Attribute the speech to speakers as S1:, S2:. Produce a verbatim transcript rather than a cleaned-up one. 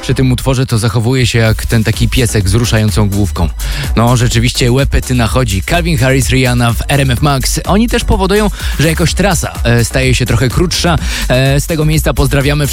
S1: przy tym utworze, to zachowuje się jak ten taki piesek z ruszającą główką. No rzeczywiście łepety nachodzi. Calvin Harris, Rihanna w R M F Max. Oni też powodują, że jakoś trasa e, staje się trochę krótsza. E, z tego miejsca pozdrawiamy